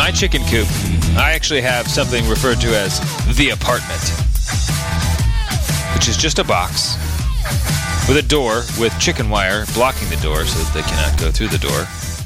my chicken coop, I actually have something referred to as the apartment, which is just a box with a door with chicken wire blocking the door so that they cannot go through the door.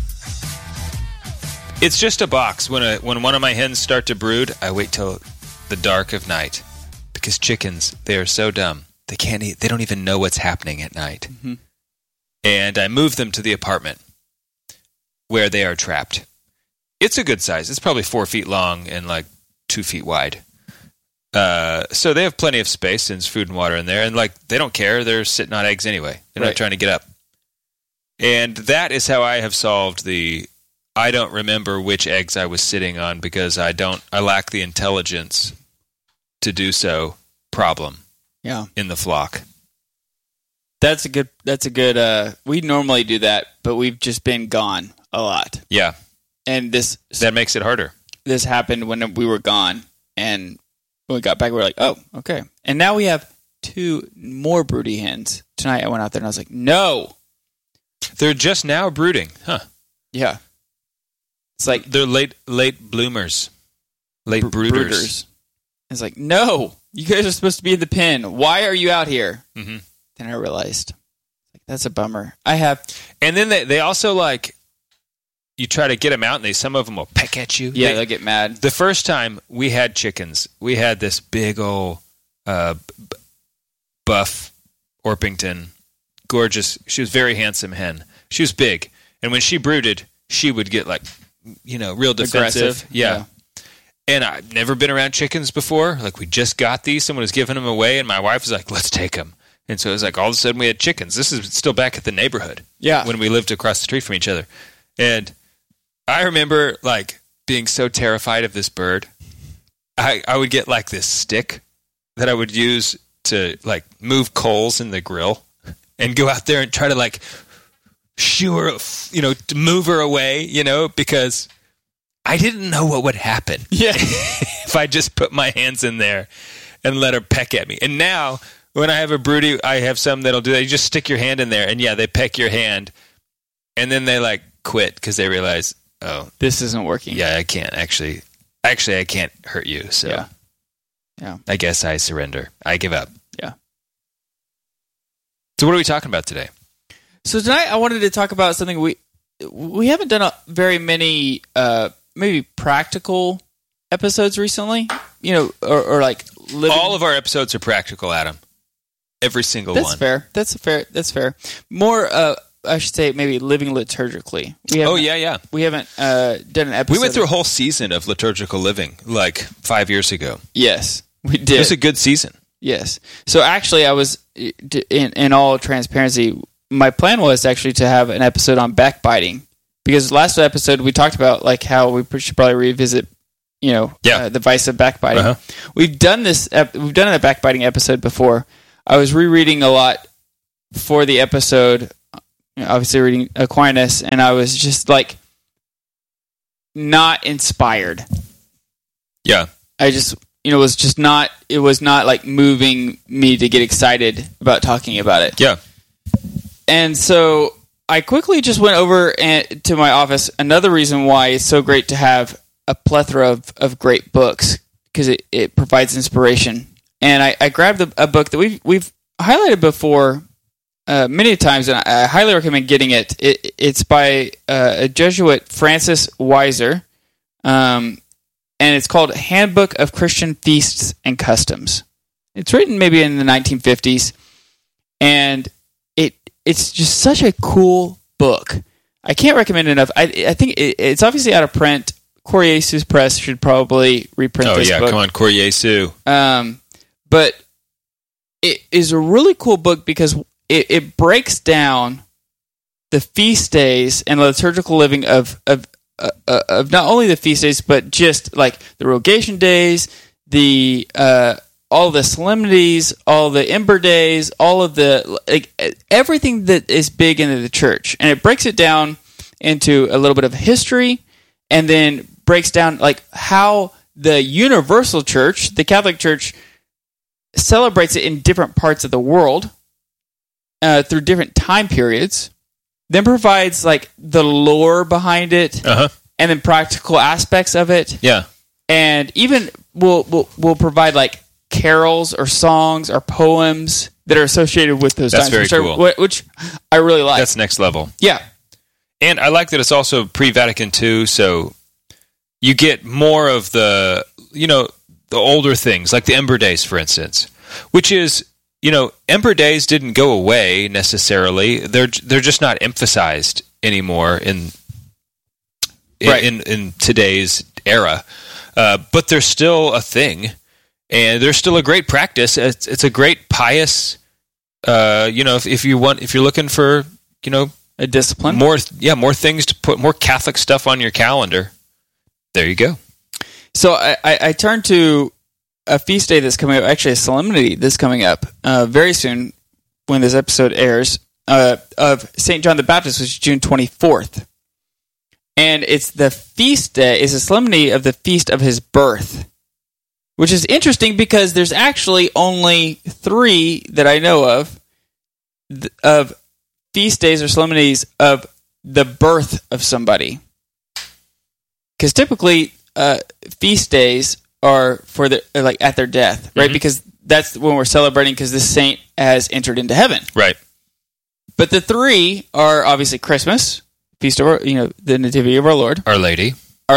It's just a box. When one of my hens start to brood, I wait till the dark of night because chickens, they are so dumb. They can't eat. They don't even know what's happening at night. Mm-hmm. And I move them to the apartment where they are trapped. It's a good size. It's probably 4 feet long and like 2 feet wide. So they have plenty of space and there's food and water in there. And like they don't care. They're sitting on eggs anyway. They're not trying to get up. And that is how I have solved the I don't remember which eggs I was sitting on because I lack the intelligence to do so problem. Yeah. In the flock. That's a good we normally do that, but we've just been gone a lot. Yeah. And that makes it harder. This happened when we were gone, and when we got back, we were like, oh, okay. And now we have 2 more broody hens. Tonight I went out there and I was like, no. They're just now brooding. Huh. Yeah. It's like they're late bloomers. Late brooders. It's like, no, you guys are supposed to be in the pen. Why are you out here? Mm-hmm. Then I realized, like, that's a bummer. And then they also like, you try to get them out and some of them will peck at you. Yeah, they'll get mad. The first time we had chickens, we had this big old buff Orpington, gorgeous. She was a very handsome hen. She was big. And when she brooded, she would get like, real defensive. Aggressive. Yeah. And I've never been around chickens before. Like we just got these. Someone was giving them away and my wife was like, let's take them. And so it was like all of a sudden we had chickens. This is still back at the neighborhood. Yeah. When we lived across the street from each other. And I remember like being so terrified of this bird. I would get like this stick that I would use to like move coals in the grill and go out there and try to like shoo her, to move her away, because I didn't know what would happen. Yeah. If I just put my hands in there and let her peck at me. And now when I have a broody, I have some that'll do that. You just stick your hand in there and they peck your hand and then they like quit because they realize, oh, this isn't working. Yeah, I can't actually I can't hurt you. So yeah. I guess I surrender. I give up. Yeah. So what are we talking about today? So tonight I wanted to talk about something we haven't done very many maybe practical episodes recently, or like living. All of our episodes are practical, Adam. Every single one. That's fair. More I should say maybe living liturgically. We haven't done an episode. We went through a whole season of liturgical living like 5 years ago. Yes, we did. It was a good season. Yes. So actually I was in all transparency, my plan was actually to have an episode on backbiting because last episode we talked about like how we should probably revisit, the vice of backbiting. Uh-huh. We've done a backbiting episode before. I was rereading a lot for the episode, obviously reading Aquinas, and I was just like not inspired. Yeah. I just, it was not like moving me to get excited about talking about it. Yeah. And so I quickly just went over to my office. Another reason why it's so great to have a plethora of great books because it provides inspiration. And I grabbed a book that we've highlighted before many times, and I highly recommend getting it. It's by a Jesuit, Francis Weiser, and it's called Handbook of Christian Feasts and Customs. It's written maybe in the 1950s, and it's just such a cool book. I can't recommend it enough. I think it's obviously out of print. Coriesus Press should probably reprint this book. Oh, yeah, come on, Coriesu. But it is a really cool book because it breaks down the feast days and liturgical living of not only the feast days, but just like the rogation days, the all the solemnities, all the ember days, all of the everything that is big into the church, and it breaks it down into a little bit of history, and then breaks down like how the universal church, the Catholic Church, celebrates it in different parts of the world through different time periods. Then provides like the lore behind it, and then practical aspects of it. Yeah. And even we'll provide like carols or songs or poems that are associated with those That's times, very cool. which I really like. That's next level. Yeah. And I like that it's also pre-Vatican II, so you get more of the older things, like the Ember Days, for instance, which is, Ember Days didn't go away necessarily. They're just not emphasized anymore in today's era. But they're still a thing, and they're still a great practice. It's a great pious, if you're looking for, a discipline. More things to put, more Catholic stuff on your calendar. There you go. So I turn to a feast day that's coming up, actually a solemnity that's coming up very soon when this episode airs, of St. John the Baptist, which is June 24th. And it's the feast day, it's a solemnity of the feast of his birth, which is interesting because there's actually only 3 that I know of feast days or solemnities of the birth of somebody. Because typically, feast days are for at their death, right? Mm-hmm. Because that's when we're celebrating because this saint has entered into heaven, right? But the 3 are obviously Christmas, feast of the Nativity of our Lord, Our Lady,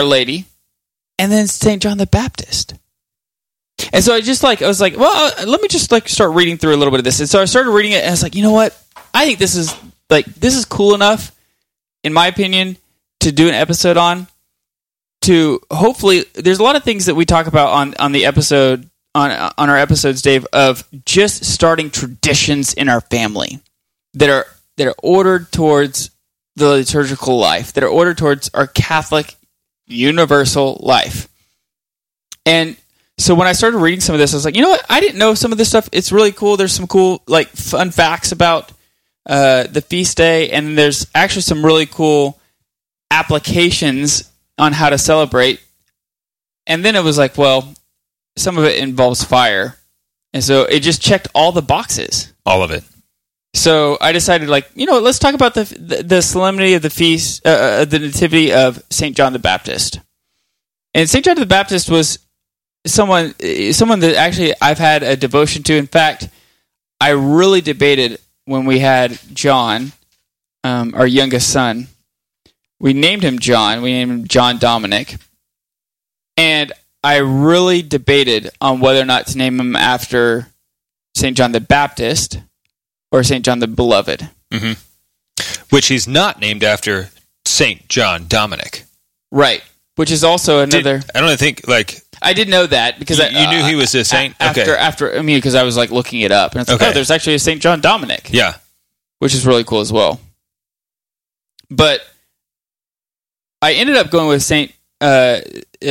and then St. John the Baptist. And so I was like, well, let me just start reading through a little bit of this. And so I started reading it, and I was like, you know what? I think this is cool enough, in my opinion, to do an episode on. To hopefully, there's a lot of things that we talk about on the episode on our episodes, Dave, of just starting traditions in our family that are ordered towards the liturgical life, that are ordered towards our Catholic universal life. And so when I started reading some of this, I was like, you know what? I didn't know some of this stuff. It's really cool. There's some cool fun facts about the feast day, and there's actually some really cool applications on how to celebrate. And then it was like, well, some of it involves fire. And so it just checked all the boxes. All of it. So I decided, let's talk about the solemnity of the feast, the nativity of St. John the Baptist. And St. John the Baptist was someone that actually I've had a devotion to. In fact, I really debated when we had John, our youngest son. We named him John. We named him John Dominic. And I really debated on whether or not to name him after St. John the Baptist or St. John the Beloved. Mm-hmm. Which he's not named after St. John Dominic. Right. Which is also another... I don't think, I did know that because you knew he was a saint? After because I was looking it up. And it's like, there's actually a St. John Dominic. Yeah. Which is really cool as well. But I ended up going with St. John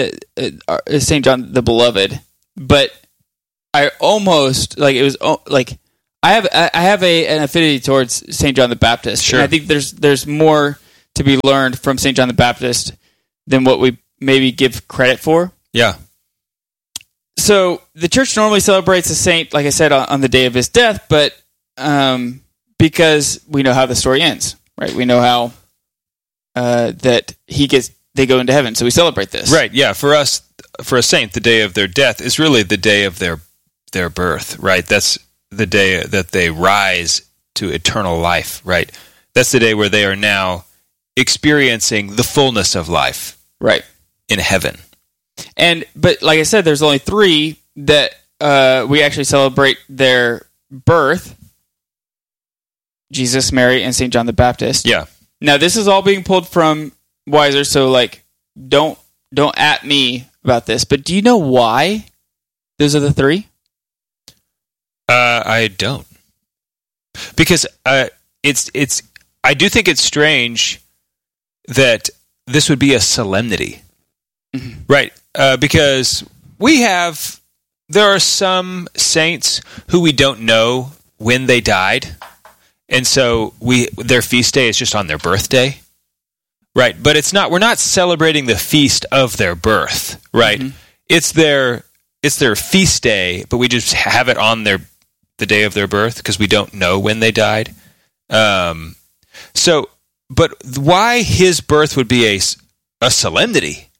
the Beloved, but I almost I have an affinity towards St. John the Baptist. Sure. And I think there's more to be learned from St. John the Baptist than what we maybe give credit for. Yeah. So the church normally celebrates a saint, like I said, on the day of his death, but because we know how the story ends, right? We know how that they go into heaven, so we celebrate this. Right, yeah. For us, for a saint, the day of their death is really the day of their birth, right? That's the day that they rise to eternal life, right? That's the day where they are now experiencing the fullness of life, right, in heaven. But like I said, there's only 3 that we actually celebrate their birth: Jesus, Mary, and St. John the Baptist. Yeah. Now, this is all being pulled from Wiser, so don't at me about this. But do you know why those are the 3? I don't, because it's. I do think it's strange that this would be a solemnity, mm-hmm. Right? Because there are some saints who we don't know when they died. And so their feast day is just on their birthday, right? But we're not celebrating the feast of their birth, right? Mm-hmm. It's their feast day, but we just have it on the day of their birth because we don't know when they died. But why his birth would be a solemnity.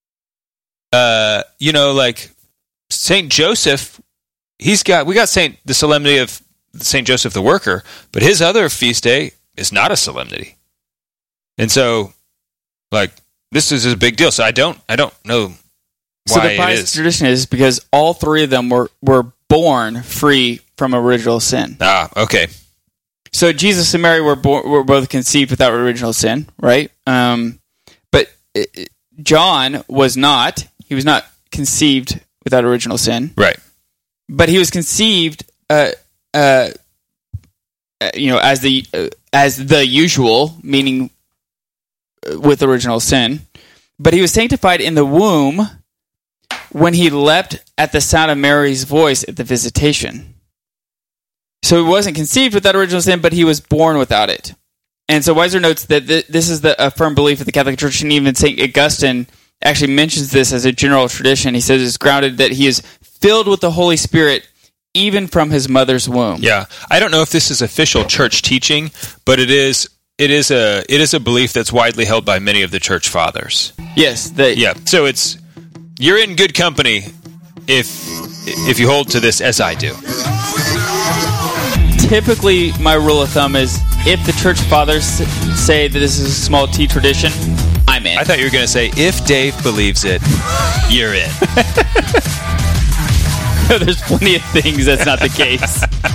Like Saint Joseph, we got the solemnity of Saint Joseph the Worker, but his other feast day is not a solemnity. And so, like, this is a big deal. So I don't know why so the pious tradition is because all three of them were born free from original sin. Okay. So Jesus and Mary were both conceived without original sin, right? But John was not. He was not conceived without original sin, right? But he was conceived, as the usual, meaning with original sin. But he was sanctified in the womb when he leapt at the sound of Mary's voice at the visitation. So he wasn't conceived without original sin, but he was born without it. And so Weiser notes that this is a firm belief of the Catholic Church, and even St. Augustine actually mentions this as a general tradition. He says it's grounded that he is filled with the Holy Spirit even from his mother's womb. Yeah. I don't know if this is official church teaching, but it is a belief that's widely held by many of the church fathers. Yes. So you're in good company if you hold to this as I do. Typically, my rule of thumb is if the church fathers say that this is a small T tradition, I'm in. I thought you were going to say, if Dave believes it, you're in. There's plenty of things that's not the case.